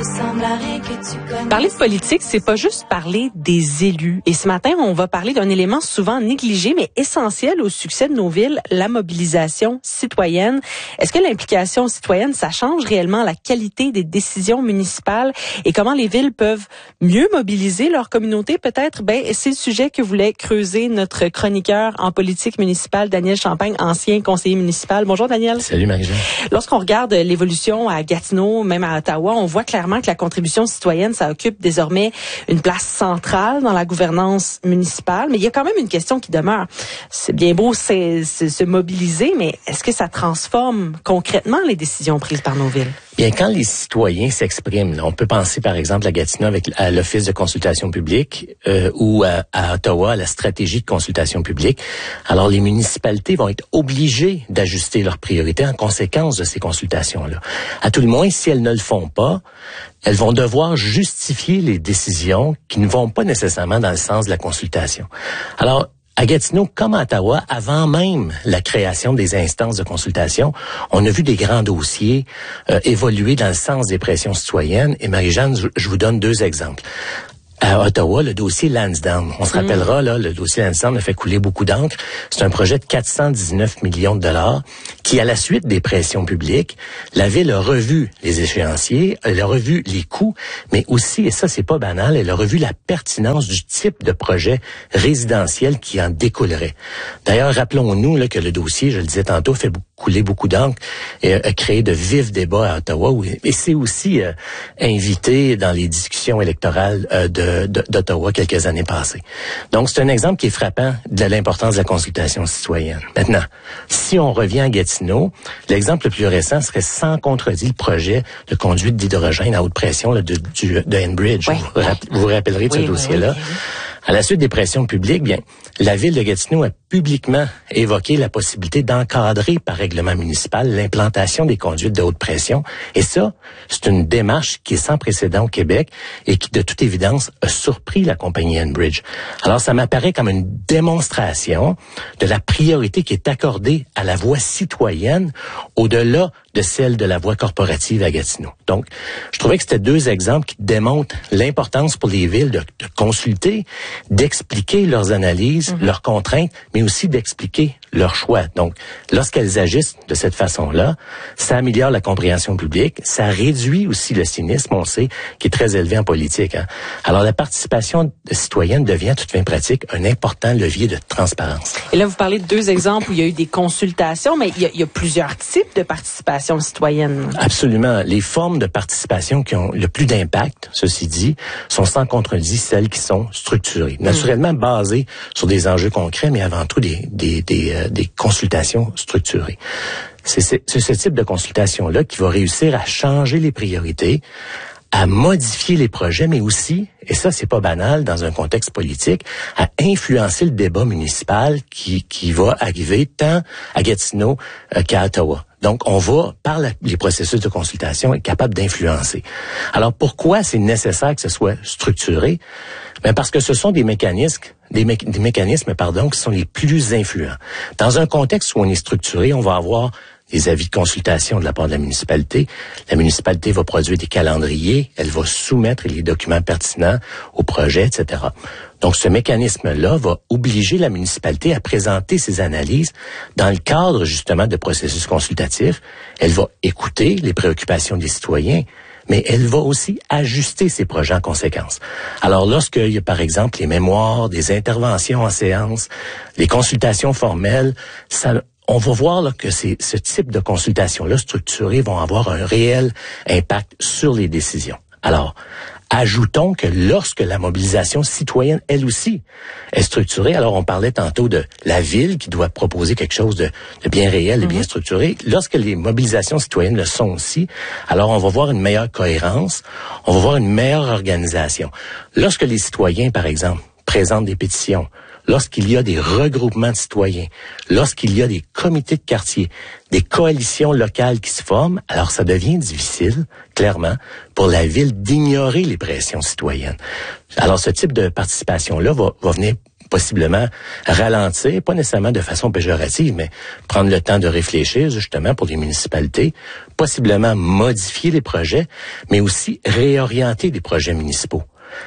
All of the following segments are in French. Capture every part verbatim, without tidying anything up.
ressemblerait que tu connais. Parler de politique, c'est pas juste parler des élus. Et ce matin, on va parler d'un élément souvent négligé, mais essentiel au succès de nos villes, la mobilisation citoyenne. Est-ce que l'implication citoyenne, ça change réellement la qualité des décisions municipales et comment les villes peuvent mieux mobiliser leur communauté? Peut-être, ben, c'est le sujet que voulait creuser notre chroniqueur en politique municipale, Daniel Champagne, ancien conseiller municipal. Bonjour, Daniel. Salut, Marie-Jeanne. Lorsqu'on regarde l'évolution à Gatineau, même à Ottawa, on voit clairement que la contribution citoyenne, ça occupe désormais une place centrale dans la gouvernance municipale. Mais il y a quand même une question qui demeure. C'est bien beau c'est, c'est, se mobiliser, mais est-ce que ça transforme concrètement les décisions prises par nos villes? Bien, quand les citoyens s'expriment, là, on peut penser par exemple à Gatineau avec à l'Office de consultation publique euh, ou à, à Ottawa à la stratégie de consultation publique. Alors, les municipalités vont être obligées d'ajuster leurs priorités en conséquence de ces consultations-là. À tout le moins, si elles ne le font pas, elles vont devoir justifier les décisions qui ne vont pas nécessairement dans le sens de la consultation. Alors, à Gatineau, comme à Ottawa, avant même la création des instances de consultation, on a vu des grands dossiers euh, évoluer dans le sens des pressions citoyennes. Et Marie-Jeanne, je vous donne deux exemples. À Ottawa, le dossier Lansdowne. On se rappellera, là, le dossier Lansdowne a fait couler beaucoup d'encre. C'est un projet de quatre cent dix-neuf millions de dollars qui, à la suite des pressions publiques, la ville a revu les échéanciers, elle a revu les coûts, mais aussi, et ça c'est pas banal, elle a revu la pertinence du type de projet résidentiel qui en découlerait. D'ailleurs, rappelons-nous là, que le dossier, je le disais tantôt, fait couler beaucoup d'encre et a créé de vifs débats à Ottawa. Et c'est aussi euh, invité dans les discussions électorales euh, de d'Ottawa quelques années passées. Donc, c'est un exemple qui est frappant de l'importance de la consultation citoyenne. Maintenant, si on revient à Gatineau, l'exemple le plus récent serait sans contredit le projet de conduite d'hydrogène à haute pression là, de, du, de Enbridge. Oui. Vous vous, vous rappellerez de oui, ce dossier-là. Oui, oui, oui. À la suite des pressions publiques, bien, la ville de Gatineau a publiquement évoqué la possibilité d'encadrer par règlement municipal l'implantation des conduites de haute pression. Et ça, c'est une démarche qui est sans précédent au Québec et qui, de toute évidence, a surpris la compagnie Enbridge. Alors, ça m'apparaît comme une démonstration de la priorité qui est accordée à la voix citoyenne au-delà de celle de la voix corporative à Gatineau. Donc, je trouvais que c'était deux exemples qui démontrent l'importance pour les villes de, de consulter, d'expliquer leurs analyses, mmh. leurs contraintes, mais aussi d'expliquer leurs choix. Donc, lorsqu'elles agissent de cette façon-là, ça améliore la compréhension publique, ça réduit aussi le cynisme, on sait, qui est très élevé en politique. Hein. Alors, la participation citoyenne devient, toute fin pratique, un important levier de transparence. Et là, vous parlez de deux exemples où il y a eu des consultations, mais il y a, il y a plusieurs types de participation citoyenne. Absolument. Les formes de participation qui ont le plus d'impact, ceci dit, sont sans contredit celles qui sont structurées. Naturellement basées sur des enjeux concrets, mais avant tout des, des, des, euh, des consultations structurées. C'est, c'est, c'est ce type de consultation-là qui va réussir à changer les priorités, à modifier les projets, mais aussi, et ça c'est pas banal dans un contexte politique, à influencer le débat municipal qui, qui va arriver tant à Gatineau euh, qu'à Ottawa. Donc, on va, par la, les processus de consultation, être capable d'influencer. Alors, pourquoi c'est nécessaire que ce soit structuré? Ben parce que ce sont des mécanismes, des, mé- des mécanismes, pardon, qui sont les plus influents. Dans un contexte où on est structuré, on va avoir des avis de consultation de la part de la municipalité. La municipalité va produire des calendriers, elle va soumettre les documents pertinents au projet, et cetera. Donc, ce mécanisme-là va obliger la municipalité à présenter ses analyses dans le cadre, justement, de processus consultatifs. Elle va écouter les préoccupations des citoyens, mais elle va aussi ajuster ses projets en conséquence. Alors, lorsqu'il y a, par exemple, les mémoires, des interventions en séance, les consultations formelles, ça... on va voir là, que c'est, ce type de consultation-là structurée vont avoir un réel impact sur les décisions. Alors, ajoutons que lorsque la mobilisation citoyenne, elle aussi, est structurée, alors on parlait tantôt de la ville qui doit proposer quelque chose de, de bien réel, de bien structuré. Lorsque les mobilisations citoyennes le sont aussi, alors on va voir une meilleure cohérence, on va voir une meilleure organisation. Lorsque les citoyens, par exemple, présentent des pétitions, lorsqu'il y a des regroupements de citoyens, lorsqu'il y a des comités de quartier, des coalitions locales qui se forment, alors ça devient difficile, clairement, pour la ville d'ignorer les pressions citoyennes. Alors ce type de participation-là va, va venir possiblement ralentir, pas nécessairement de façon péjorative, mais prendre le temps de réfléchir justement pour les municipalités, possiblement modifier les projets, mais aussi réorienter les projets municipaux.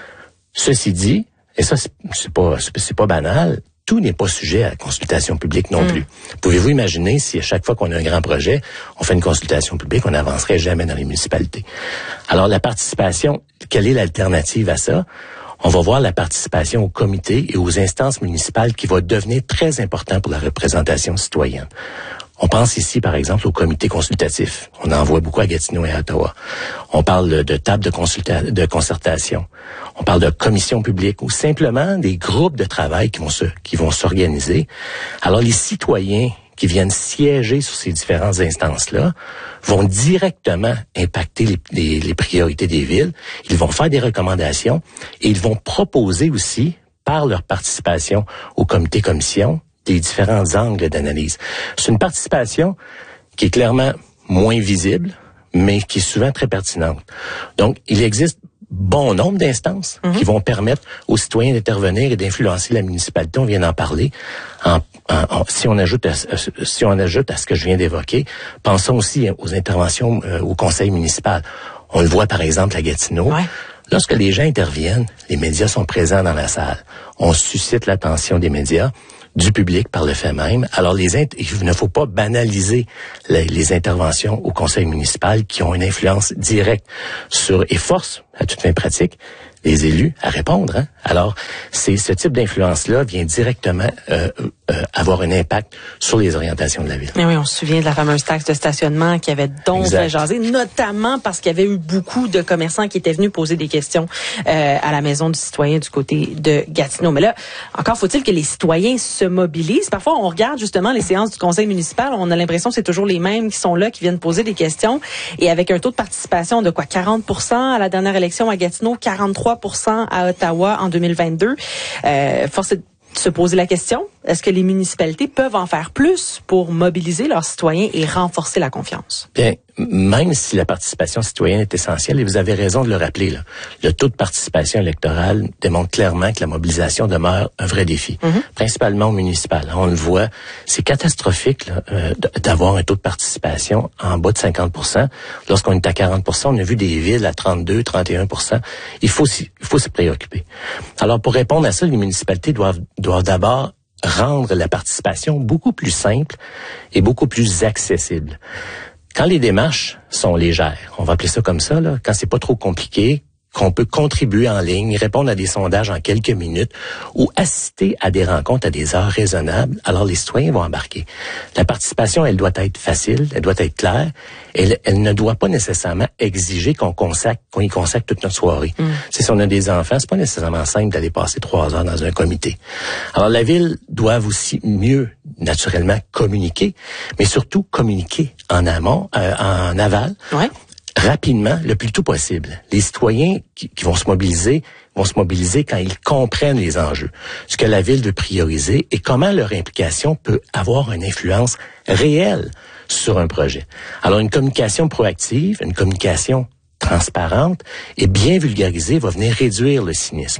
Ceci dit, et ça c'est, c'est pas c'est pas banal, tout n'est pas sujet à la consultation publique non mmh. plus. Pouvez-vous imaginer si à chaque fois qu'on a un grand projet, on fait une consultation publique, on n'avancerait jamais dans les municipalités. Alors la participation, quelle est l'alternative à ça? On va voir la participation au comité et aux instances municipales qui va devenir très important pour la représentation citoyenne. On pense ici, par exemple, au comité consultatif. On en voit beaucoup à Gatineau et à Ottawa. On parle de, de table de, consulta- de concertation. On parle de commission publique ou simplement des groupes de travail qui vont se, qui vont s'organiser. Alors, les citoyens qui viennent siéger sur ces différentes instances-là vont directement impacter les, les, les priorités des villes. Ils vont faire des recommandations et ils vont proposer aussi, par leur participation au comité-commission, des différents angles d'analyse. C'est une participation qui est clairement moins visible, mais qui est souvent très pertinente. Donc, il existe bon nombre d'instances mm-hmm. qui vont permettre aux citoyens d'intervenir et d'influencer la municipalité. On vient d'en parler. En, en, en, si on ajoute à, si on ajoute à ce que je viens d'évoquer, pensons aussi aux interventions euh, au conseil municipal. On le voit par exemple à Gatineau. Ouais. Lorsque les gens interviennent, les médias sont présents dans la salle. On suscite l'attention des médias, du public par le fait même. Alors, les int- il ne faut pas banaliser les, les interventions au conseil municipal qui ont une influence directe sur et force, à toute fin pratique, les élus à répondre. Hein? Alors, c'est ce type d'influence-là vient directement euh, euh, avoir un impact sur les orientations de la ville. Mais oui, on se souvient de la fameuse taxe de stationnement qui avait donc fait jaser, notamment parce qu'il y avait eu beaucoup de commerçants qui étaient venus poser des questions euh, à la maison du citoyen du côté de Gatineau. Mais là, encore faut-il que les citoyens se mobilisent. Parfois, on regarde justement les séances du conseil municipal, on a l'impression que c'est toujours les mêmes qui sont là, qui viennent poser des questions. Et avec un taux de participation de quoi, quarante pour cent à la dernière élection à Gatineau, quarante-trois pour cent à Ottawa en deux mille vingt-deux. Euh, force est de se poser la question, est-ce que les municipalités peuvent en faire plus pour mobiliser leurs citoyens et renforcer la confiance? Bien, même si la participation citoyenne est essentielle, et vous avez raison de le rappeler, là, le taux de participation électorale démontre clairement que la mobilisation demeure un vrai défi, mm-hmm. principalement au municipal. On le voit, c'est catastrophique là, euh, d'avoir un taux de participation en bas de cinquante pour cent. Lorsqu'on est à quarante pour cent, on a vu des villes à trente-deux, trente et un pour cent. Il faut s'y, il faut s'y préoccuper. Alors, pour répondre à ça, les municipalités doivent, doivent d'abord rendre la participation beaucoup plus simple et beaucoup plus accessible. Quand les démarches sont légères, on va appeler ça comme ça, là, quand c'est pas trop compliqué, qu'on peut contribuer en ligne, répondre à des sondages en quelques minutes ou assister à des rencontres à des heures raisonnables, alors les citoyens vont embarquer. La participation, elle doit être facile, elle doit être claire, elle, elle ne doit pas nécessairement exiger qu'on consacre, qu'on y consacre toute notre soirée. Mm. Si on a des enfants, c'est pas nécessairement simple d'aller passer trois heures dans un comité. Alors la ville doit aussi mieux, naturellement, communiquer, mais surtout communiquer en amont, euh, en aval. Ouais. Rapidement, le plus tôt possible. Les citoyens qui, qui vont se mobiliser vont se mobiliser quand ils comprennent les enjeux, ce que la ville veut prioriser et comment leur implication peut avoir une influence réelle sur un projet. Alors, une communication proactive, une communication transparente et bien vulgarisée va venir réduire le cynisme.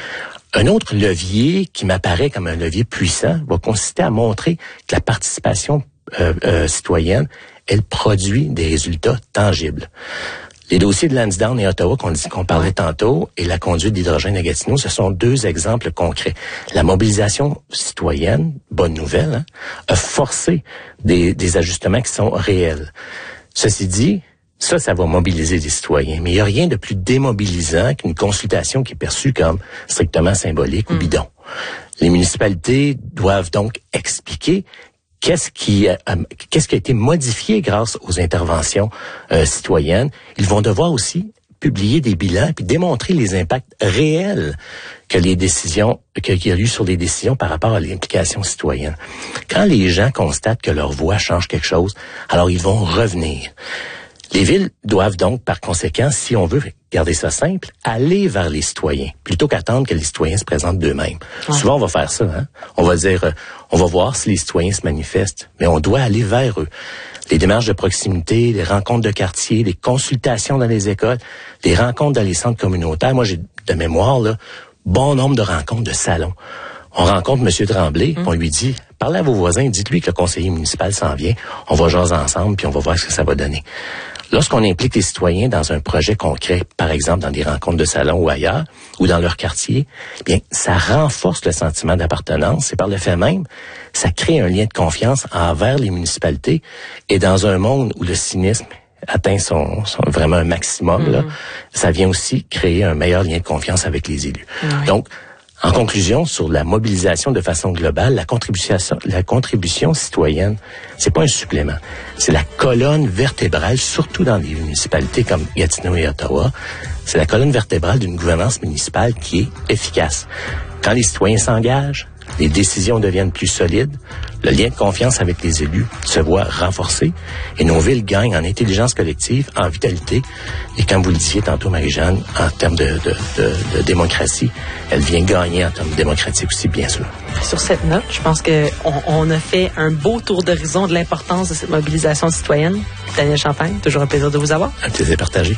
Un autre levier qui m'apparaît comme un levier puissant va consister à montrer que la participation euh, euh, citoyenne elle produit des résultats tangibles. Les dossiers de Lansdowne et Ottawa qu'on dit qu'on parlait tantôt et la conduite d'hydrogène à Gatineau, ce sont deux exemples concrets. La mobilisation citoyenne, bonne nouvelle, hein, a forcé des, des ajustements qui sont réels. Ceci dit, ça, ça va mobiliser les citoyens. Mais il n'y a rien de plus démobilisant qu'une consultation qui est perçue comme strictement symbolique mmh. ou bidon. Les municipalités doivent donc expliquer Qu'est-ce qui, euh, qu'est-ce qui a été modifié grâce aux interventions euh, citoyennes? Ils vont devoir aussi publier des bilans puis démontrer les impacts réels que les décisions, qu'il y a eu sur les décisions par rapport à l'implication citoyenne. Quand les gens constatent que leur voix change quelque chose, alors ils vont revenir. Les villes doivent donc, par conséquent, si on veut garder ça simple, aller vers les citoyens, plutôt qu'attendre que les citoyens se présentent d'eux-mêmes. Ouais. Souvent, on va faire ça. Hein? On va dire, euh, on va voir si les citoyens se manifestent, mais on doit aller vers eux. Les démarches de proximité, les rencontres de quartier, les consultations dans les écoles, les rencontres dans les centres communautaires. Moi, j'ai de mémoire, là, bon nombre de rencontres de salons. On rencontre M. Tremblay, mmh. on lui dit, parlez à vos voisins, dites-lui que le conseiller municipal s'en vient, on va jaser ensemble, puis on va voir ce que ça va donner. Lorsqu'on implique les citoyens dans un projet concret, par exemple dans des rencontres de salon ou ailleurs, ou dans leur quartier, bien, ça renforce le sentiment d'appartenance et par le fait même, ça crée un lien de confiance envers les municipalités. Et dans un monde où le cynisme atteint son, son vraiment un maximum, mmh. là, ça vient aussi créer un meilleur lien de confiance avec les élus. Mmh. Donc, en conclusion, sur la mobilisation de façon globale, la contribution, la contribution citoyenne, c'est pas un supplément. C'est la colonne vertébrale, surtout dans les municipalités comme Gatineau et Ottawa. C'est la colonne vertébrale d'une gouvernance municipale qui est efficace. Quand les citoyens s'engagent, les décisions deviennent plus solides, le lien de confiance avec les élus se voit renforcé et nos villes gagnent en intelligence collective, en vitalité. Et comme vous le disiez tantôt, Marie-Jeanne, en termes de, de, de, de démocratie, elle vient gagner en termes démocratiques aussi, bien sûr. Sur cette note, je pense qu'on on a fait un beau tour d'horizon de l'importance de cette mobilisation citoyenne. Daniel Champagne, toujours un plaisir de vous avoir. Un plaisir partagé.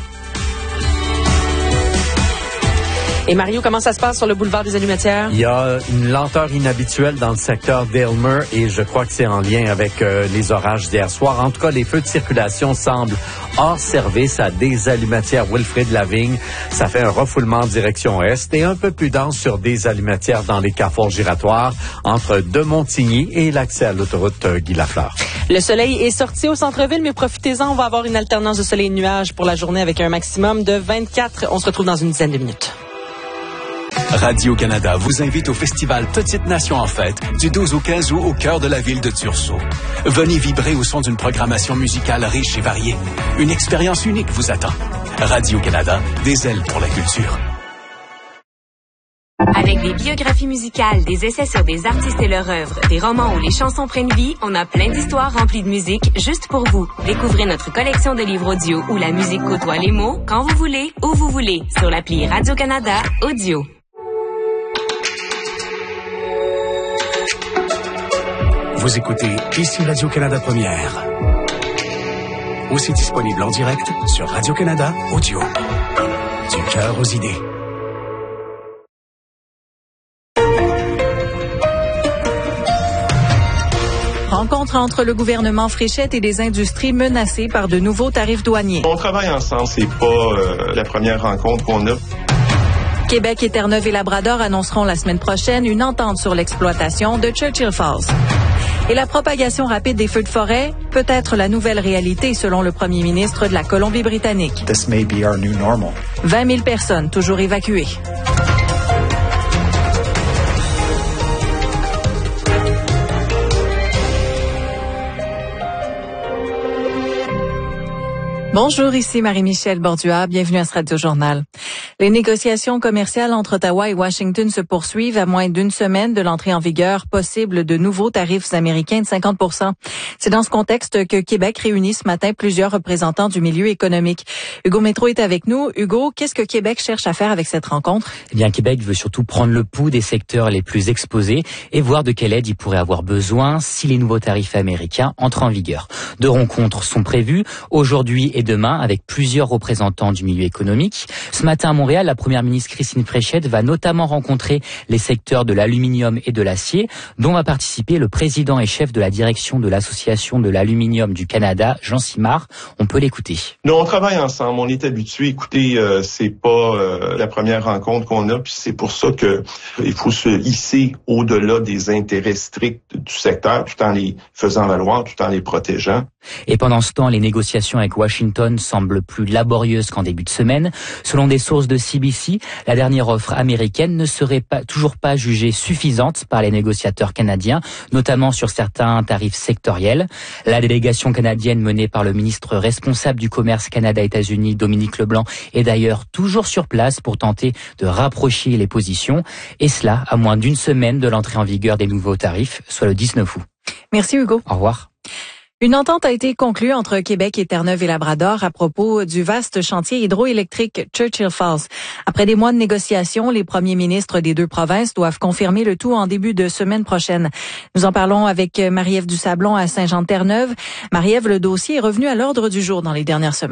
Et Mario, comment ça se passe sur le boulevard des Allumetières? Il y a une lenteur inhabituelle dans le secteur d'Aylmer et je crois que c'est en lien avec euh, les orages d'hier soir. En tout cas, les feux de circulation semblent hors service à des Allumetières Wilfrid Lavigne. Ça fait un refoulement en direction est et un peu plus dense sur des Allumetières dans les carrefours giratoires entre de Montigny et l'accès à l'autoroute euh, Guy Lafleur. Le soleil est sorti au centre-ville, mais profitez-en, on va avoir une alternance de soleil et de nuages pour la journée avec un maximum de vingt-quatre. On se retrouve dans une dizaine de minutes. Radio-Canada vous invite au festival Petite Nation en Fête du douze au quinze août au cœur de la ville de Tursault. Venez vibrer au son d'une programmation musicale riche et variée. Une expérience unique vous attend. Radio-Canada, des ailes pour la culture. Avec des biographies musicales, des essais sur des artistes et leur œuvre, des romans où les chansons prennent vie, on a plein d'histoires remplies de musique juste pour vous. Découvrez notre collection de livres audio où la musique côtoie les mots, quand vous voulez, où vous voulez, sur l'appli Radio-Canada Audio. Vous écoutez ici Radio-Canada Première. Aussi disponible en direct sur Radio-Canada Audio. Du cœur aux idées. Rencontre entre le gouvernement Fréchette et des industries menacées par de nouveaux tarifs douaniers. On travaille ensemble, c'est pas euh, la première rencontre qu'on a. Québec et Terre-Neuve et Labrador annonceront la semaine prochaine une entente sur l'exploitation de Churchill Falls. Et la propagation rapide des feux de forêt peut être la nouvelle réalité selon le premier ministre de la Colombie-Britannique. This may be our new normal. vingt mille personnes toujours évacuées. Bonjour, ici Marie-Michel Bordua. Bienvenue à ce Radio-Journal. Les négociations commerciales entre Ottawa et Washington se poursuivent à moins d'une semaine de l'entrée en vigueur possible de nouveaux tarifs américains de cinquante pour cent. C'est dans ce contexte que Québec réunit ce matin plusieurs représentants du milieu économique. Hugo Métro est avec nous. Hugo, qu'est-ce que Québec cherche à faire avec cette rencontre? Eh bien, Québec veut surtout prendre le pouls des secteurs les plus exposés et voir de quelle aide il pourrait avoir besoin si les nouveaux tarifs américains entrent en vigueur. Deux rencontres sont prévues aujourd'hui et demain avec plusieurs représentants du milieu économique. Ce matin à Montréal, la première ministre Christine Fréchette va notamment rencontrer les secteurs de l'aluminium et de l'acier, dont va participer le président et chef de la direction de l'Association de l'aluminium du Canada, Jean Simard. On peut l'écouter. Nous, on travaille ensemble, on est habitués. Écoutez, euh, c'est pas euh, la première rencontre qu'on a, puis c'est pour ça que il faut se hisser au-delà des intérêts stricts du secteur, tout en les faisant valoir, tout en les protégeant. Et pendant ce temps, les négociations avec Washington semblent plus laborieuses qu'en début de semaine. Selon des sources de C B C, la dernière offre américaine ne serait pas, toujours pas jugée suffisante par les négociateurs canadiens, notamment sur certains tarifs sectoriels. La délégation canadienne menée par le ministre responsable du commerce Canada-États-Unis, Dominique Leblanc, est d'ailleurs toujours sur place pour tenter de rapprocher les positions, et cela à moins d'une semaine de l'entrée en vigueur des nouveaux tarifs, soit le dix-neuf août. Merci Hugo. Au revoir. Une entente a été conclue entre Québec et Terre-Neuve et Labrador à propos du vaste chantier hydroélectrique Churchill Falls. Après des mois de négociations, les premiers ministres des deux provinces doivent confirmer le tout en début de semaine prochaine. Nous en parlons avec Marie-Ève Dusablon à Saint-Jean-de-Terre-Neuve. Marie-Ève, le dossier est revenu à l'ordre du jour dans les dernières semaines.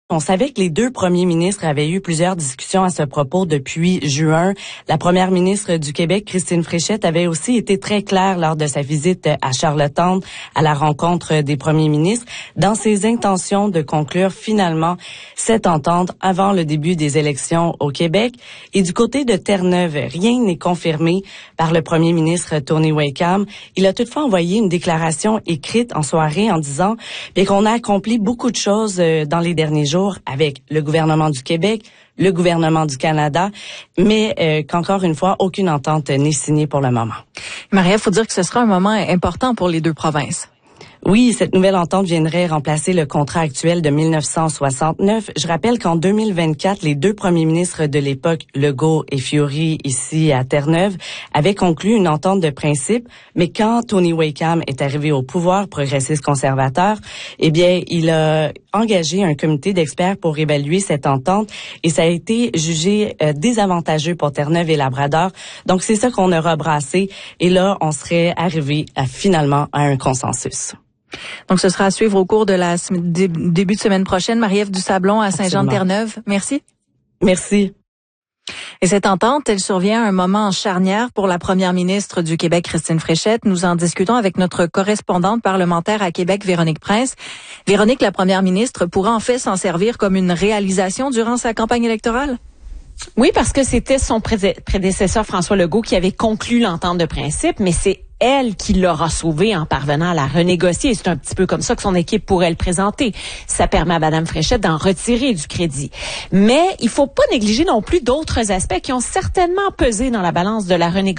On savait que les deux premiers ministres avaient eu plusieurs discussions à ce propos depuis juin. La première ministre du Québec, Christine Fréchette, avait aussi été très claire lors de sa visite à Charlottetown à la rencontre des premiers ministres dans ses intentions de conclure finalement cette entente avant le début des élections au Québec. Et du côté de Terre-Neuve, rien n'est confirmé par le premier ministre Tony Wakeham. Il a toutefois envoyé une déclaration écrite en soirée en disant bien qu'on a accompli beaucoup de choses dans les derniers jours avec le gouvernement du Québec, le gouvernement du Canada, mais euh, qu'encore une fois, aucune entente n'est signée pour le moment. Maria, il faut dire que ce sera un moment important pour les deux provinces. Oui, cette nouvelle entente viendrait remplacer le contrat actuel de mille neuf cent soixante-neuf. Je rappelle qu'en deux mille vingt-quatre, les deux premiers ministres de l'époque, Legault et Fiori, ici à Terre-Neuve, avaient conclu une entente de principe, mais quand Tony Wakeham est arrivé au pouvoir progressiste conservateur, eh bien, il a engagé un comité d'experts pour évaluer cette entente et ça a été jugé euh, désavantageux pour Terre-Neuve et Labrador. Donc, c'est ça qu'on a rebrassé et là, on serait arrivé à, finalement à un consensus. Donc, ce sera à suivre au cours de la début de semaine prochaine. Marie-Ève Dusablon à Saint-Jean-de-Terre-Neuve. Merci. Merci. Et cette entente, elle survient à un moment charnière pour la première ministre du Québec, Christine Fréchette. Nous en discutons avec notre correspondante parlementaire à Québec, Véronique Prince. Véronique, la première ministre pourra en fait s'en servir comme une réalisation durant sa campagne électorale? Oui, parce que c'était son prédécesseur François Legault qui avait conclu l'entente de principe, mais c'est elle qui l'aura sauvé en parvenant à la renégocier. C'est un petit peu comme ça que son équipe pourrait le présenter. Ça permet à Mme Fréchette d'en retirer du crédit. Mais il faut pas négliger non plus d'autres aspects qui ont certainement pesé dans la balance de la renégociation.